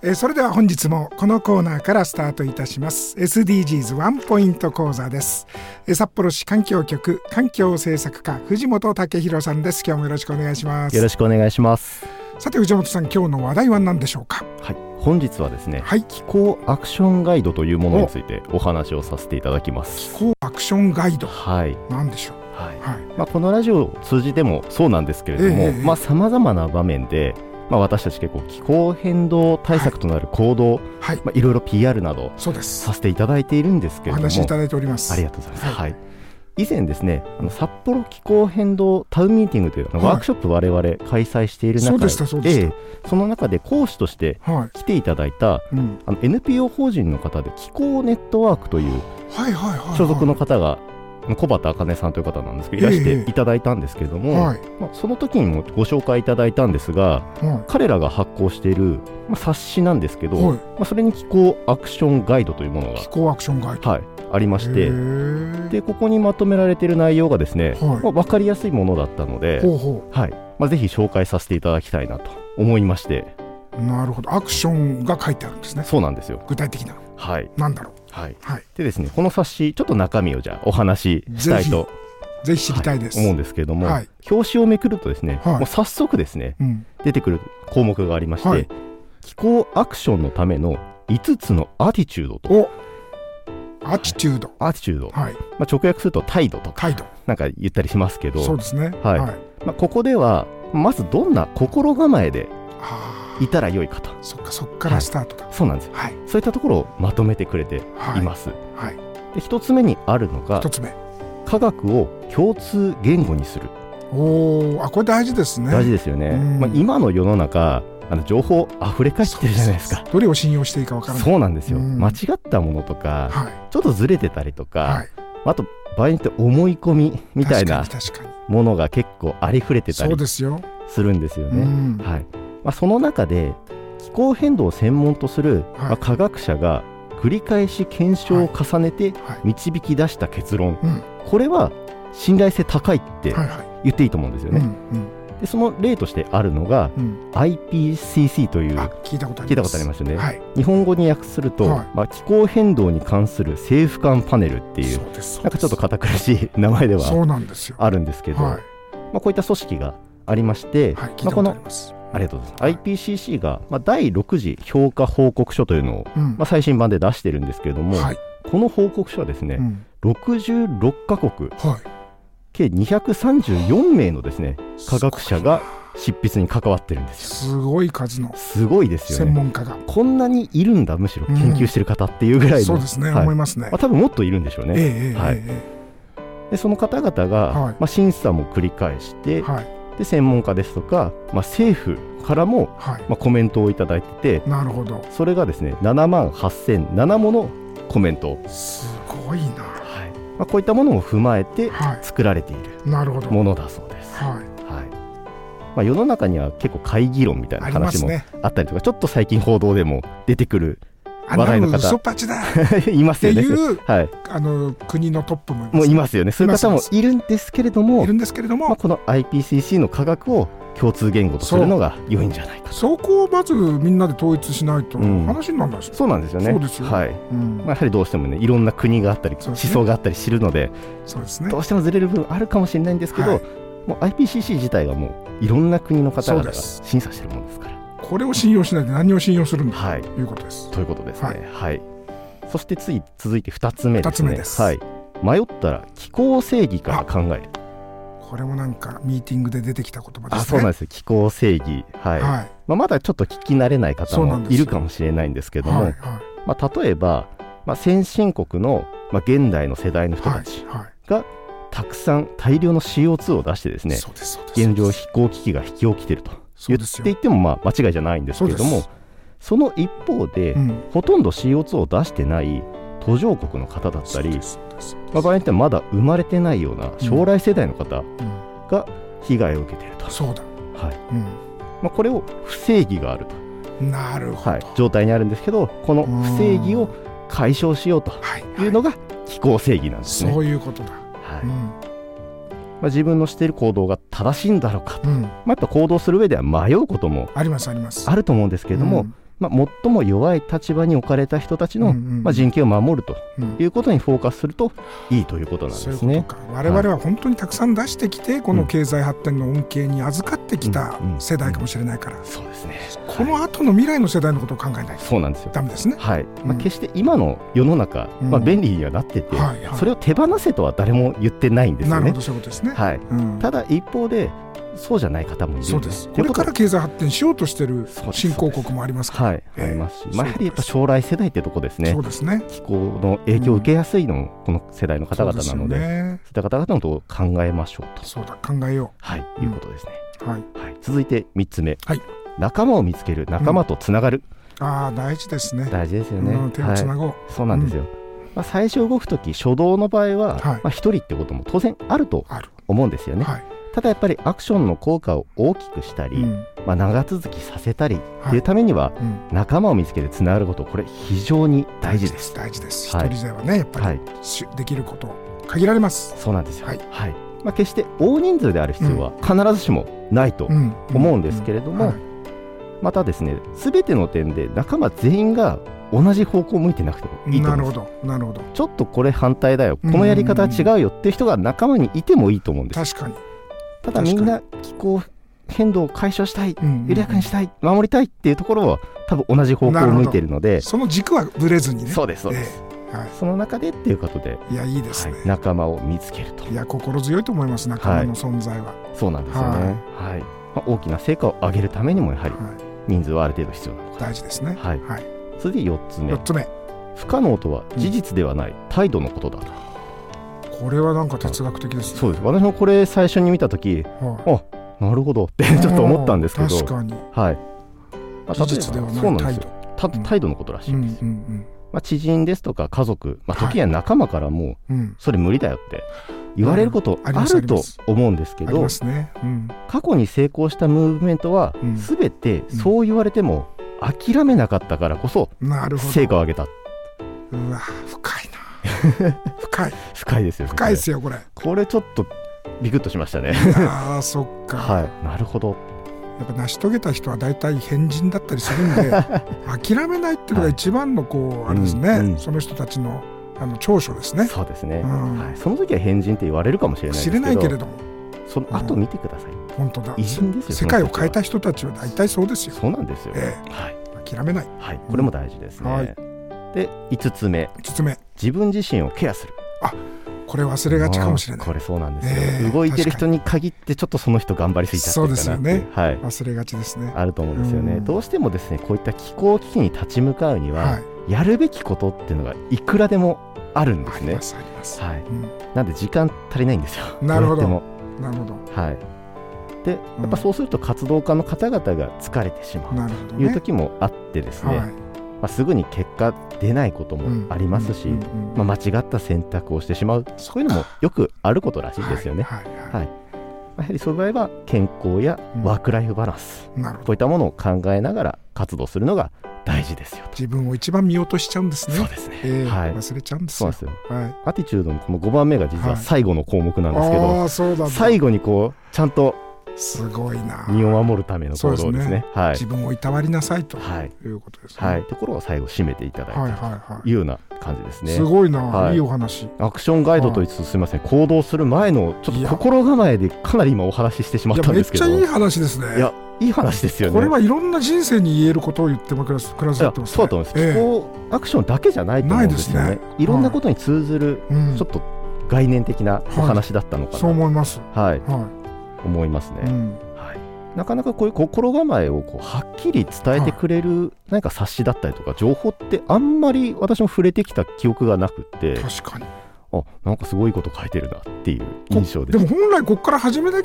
それでは本日もこのコーナーからスタートいたします。 SDGs ワンポイント講座です。札幌市環境局環境政策課藤本武弘さんです。今日もよろしくお願いします。 よろしくお願いします。 さて藤本さん、今日の話題は何でしょうか？ はい、本日はですね、 はい、 気候アクションガイドというものについてお話をさせていただきます。 気候アクションガイド、 はい、 何でしょう？ はい、このラジオを通じてもそうなんですけれども、様々な場面で私たち結構気候変動対策となる行動、いろいろ PR などさせていただいているんですけれども、 お話しいただいております。 ありがとうございます。はい、以前ですね、札幌気候変動タウンミーティングというワークショップ我々開催している中で、その中で講師として来ていただいた、NPO 法人の方で気候ネットワークという所属の方が小畑茜さんという方なんですけど、いらしていただいたんですけれども、その時にもご紹介いただいたんですが、彼らが発行している、冊子なんですけど、それに気候アクションガイドというものが気候アクションガイド、 ありまして、でここにまとめられている内容がですね、分かりやすいものだったので、ぜひ紹介させていただきたいなと思いまして。 なるほど、アクションが書いてあるんですね。 そうなんですよ。 具体的な、なんだろう。 でですね、この冊子ちょっと中身をじゃあお話ししたいとぜひ知りたいです、 思うんですけれども、表紙をめくるとですね、もう早速ですね、出てくる項目がありまして、気候アクションのための5つのアティチュードと。 アティチュード、 直訳すると態度とかなんか言ったりしますけど、 そうですね。 ここではまずどんな心構えでいたらよいかと。 そっからスタートだ。 そうなんですよ。そういったところをまとめてくれています。で1つ目にあるのが、科学を共通言語にする。 これ大事ですね。 大事ですよね。今の世の中情報あふれかえってるじゃないですか。 どれを信用していいかわからない。 そうなんですよ。間違ったものとか、ちょっとずれてたりとか、あと場合によって思い込みみたいなものが結構ありふれてたりするんですよね。その中で気候変動を専門とする科学者が繰り返し検証を重ねて導き出した結論、これは信頼性高いって言っていいと思うんですよね。でその例としてあるのが、IPCC という聞いたことありますよね。日本語に訳すると、気候変動に関する政府間パネルっていう、なんかちょっと堅苦しい名前ではあるんですけど、こういった組織がありまして、このありがとうございます。IPCC が、第6次評価報告書というのを、最新版で出しているんですけれども、この報告書はですね、66カ国、計234名のですね、科学者が執筆に関わってるんですよ。 すごい数の、 すごいですよね。 専門家がこんなにいるんだ、むしろ研究してる方っていうぐらいの、 そうですね、思いますね。 多分もっといるんでしょうね。でその方々が、審査も繰り返して、で専門家ですとか、政府からも、コメントをいただいてて、 なるほど。 それがですね7万8007ものコメント、 すごいな。 こういったものを踏まえて作られているものだそうです。世の中には結構会議論みたいな話もあったりとか、ちょっと最近報道でも出てくる話題の方、 嘘っぱちだいますよね。 っていう、国のトップもいますよね。そういう方もいるんですけれども、 この IPCC の科学を共通言語とするのが良いんじゃないかと。 そこをまずみんなで統一しないと話にならないです。 そうなんですよね。やはりどうしてもね、いろんな国があったり思想があったりするので、どうしてもずれる部分あるかもしれないんですけど、もう IPCC 自体がもういろんな国の方々が審査しているものですから、 これを信用しないで何を信用するんだということです。 ということですね。そして続いて2つ目ですね。迷ったら気候正義から考える。 これもなんかミーティングで出てきた言葉ですね。 そうなんですよ。気候正義、まだちょっと聞き慣れない方もいるかもしれないんですけども、例えば、先進国の、現代の世代の人たちがたくさん大量の CO2 を出してですね、現状気候危機が引き起きていると言っていっても間違いじゃないんですけれども、その一方で、ほとんど CO2 を出してない途上国の方だったり、場合によってはまだ生まれてないような将来世代の方が被害を受けていると、これを不正義があると、状態にあるんですけど、この不正義を解消しようというのが気候正義なんですね。 そういうことだ。 自分のしている行動が正しいんだろうかと、やっぱ行動する上では迷うこともあると思うんですけれども、 最も弱い立場に置かれた人たちの、人権を守るということにフォーカスするといいということなんですね。 そういうことか。我々は本当にたくさん出してきて、この経済発展の恩恵に預かってきた世代かもしれないから、 そうですね。 この後の未来の世代のことを考えないとそうなんですよ。 ダメですね。 はい。決して今の世の中、便利にはなってて、それを手放せとは誰も言ってないんですよね。 なるほど、そういうことですね。 はい。ただ一方でそうじゃない方もいる。 そうです。これから経済発展しようとしている新興国もありますから。 はい、ありますし、やはりやっぱ将来世代ってとこですね。 そうですね。 気候の影響を受けやすいのもこの世代の方々なので、そういった方々のことを考えましょうと。 そうだ、考えよう。 はい、いうことですね。 はい。 続いて3つ目。仲間を見つける、仲間とつながる。 大事ですね。 大事ですよね。 手をつなごう。 そうなんですよ。最初動くとき、初動の場合は一人ってことも当然あると思うんですよね。ただやっぱりアクションの効果を大きくしたり、長続きさせたりっていうためには、仲間を見つけてつながること、これ非常に大事です。 大事です。一人ではね、やっぱりできること限られます。 そうなんですよ。決して大人数である必要は必ずしもないと思うんですけれども、またですね、すべての点で仲間全員が同じ方向を向いてなくてもいいと思います。 なるほど。 ちょっとこれ反対だよ、このやり方は違うよっていう人が仲間にいてもいいと思うんです。 確かに。 ただみんな気候変動を解消したい、緩やかにしたい、守りたいっていうところは多分同じ方向を向いているので、 その軸はぶれずにね。 そうです、そうです。その中でっていうことで、 いいですね。 仲間を見つけると。 心強いと思います、仲間の存在は。 そうなんですよね。大きな成果を上げるためにもやはり人数はある程度必要なのか。 大事ですね。 次4つ目。不可能とは事実ではない態度のことだと。 これはなんか哲学的ですね。 そうです。私もこれ最初に見たとき、なるほどってちょっと思ったんですけど、 確かに。事実ではない態度。 態度のことらしいんですよ。知人ですとか家族、時には仲間からも、それ無理だよって言われることあると思うんですけど、過去に成功したムーブメントは全てそう言われても諦めなかったからこそ成果を上げた。 うわ、深いな。 深いですよね。 深いですよ、これ。 これちょっとビクッとしましたね。 そっか。 なるほど。 やっぱ成し遂げた人は大体変人だったりするんで諦めないっていうのが一番のあれですね、その人たちの長所ですね。 そうですね。その時は変人って言われるかもしれないですけど、 けれども、 その後見てください。 本当だ。 偉人ですよ。 世界を変えた人たちは大体そうですよ。 そうなんですよ。 諦めない。 これも大事ですね。で、5つ目。自分自身をケアする。 これ忘れがちかもしれない。 これそうなんですよ。動いてる人に限ってちょっとその人頑張りすぎちゃってるかなって。そうですよね。忘れがちですね。あると思うんですよね。どうしてもですね、こういった気候危機に立ち向かうには、やるべきことっていうのがいくらでもあるんですね。 あります。 なんで時間足りないんですよ。 なるほど。 で、やっぱそうすると活動家の方々が疲れてしまうという時もあってですね、すぐに結果出ないこともありますし、間違った選択をしてしまう、そういうのもよくあることらしいんですよね。やはりそういう場合は健康やワークライフバランス、こういったものを考えながら活動するのが大事ですよ。 自分を一番見落としちゃうんですね。 そうですね。 忘れちゃうんですよ。 アティチュードのこの5番目が実は最後の項目なんですけど、最後にちゃんとすごいな。 身を守るための行動ですね。 自分をいたわりなさいということですね。 ところを最後締めていただいたというような感じですね。 すごいな。いいお話。 アクションガイドといつすみません、行動する前のちょっと心構えでかなり今お話ししてしまったんですけど。 めっちゃいい話ですね。 いい話ですよね。 これはいろんな人生に言えることを言ってくださってますね。 そうだと思います。気候アクションだけじゃないと思うんですよね。いろんなことに通ずるちょっと概念的なお話だったのかな。 そう思います。 思いますね。なかなかこういう心構えをはっきり伝えてくれる何か冊子だったりとか情報ってあんまり私も触れてきた記憶がなくて、 確かになんかすごいこと書いてるなっていう印象です。 でも本来ここから始めな